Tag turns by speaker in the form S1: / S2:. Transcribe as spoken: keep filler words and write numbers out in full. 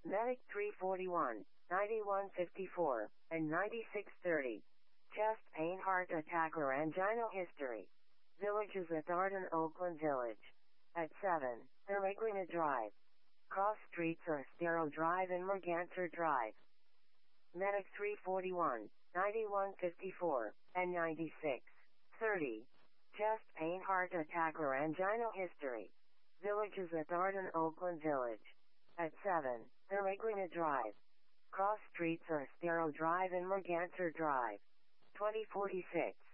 S1: Medic three forty-one, ninety-one fifty-four, and ninety-six thirty. Chest pain, heart attack or angina history. Villages at Arden, Oakland Village. At seven, Peregrina Drive. Cross streets are Estero Drive and Merganser Drive. Medic three forty-one, ninety-one fifty-four, and ninety-six thirty. Chest pain, heart attack or angina history. Villages at Arden, Oakland Village. At seven, Peregrina Drive. Cross streets are Estero Drive and Merganser Drive. twenty forty-six.